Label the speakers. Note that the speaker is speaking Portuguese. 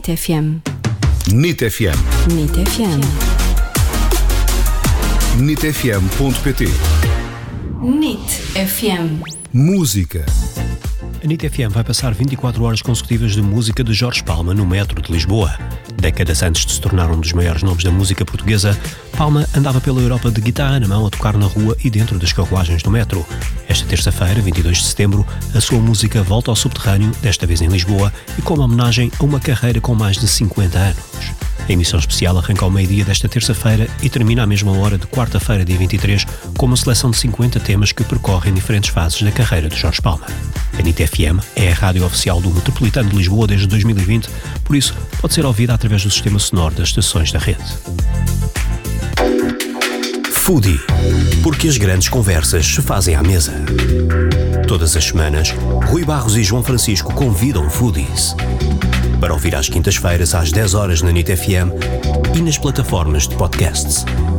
Speaker 1: NIT FM.
Speaker 2: NIT FM.
Speaker 1: NIT FM.
Speaker 2: NITfm.pt.
Speaker 1: NIT FM.
Speaker 2: Música.
Speaker 3: A NIT FM vai passar 24 horas consecutivas de música de Jorge Palma no metro de Lisboa. Décadas antes de se tornar um dos maiores nomes da música portuguesa, Palma andava pela Europa de guitarra na mão a tocar na rua e dentro das carruagens do metro. Esta terça-feira, 22 de setembro, a sua música volta ao subterrâneo, desta vez em Lisboa, e como homenagem a uma carreira com mais de 50 anos. A emissão especial arranca ao meio-dia desta terça-feira e termina à mesma hora de quarta-feira, dia 23, com uma seleção de 50 temas que percorrem diferentes fases da carreira de Jorge Palma. A NIT FM é a rádio oficial do Metropolitano de Lisboa desde 2020, por isso pode ser ouvida através do sistema sonoro das estações da rede. Foodie, porque as grandes conversas se fazem à mesa. Todas as semanas, Rui Barros e João Francisco convidam foodies para ouvir às quintas-feiras às 10 horas na NIT FM e nas plataformas de podcasts.